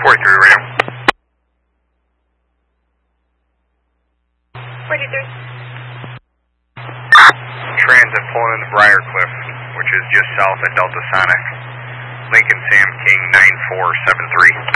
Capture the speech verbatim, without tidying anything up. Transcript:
forty-three radio. forty-three. Transit pulling into Briarcliff, which is just south of Delta Sonic. Lincoln Sam King nine four seven three.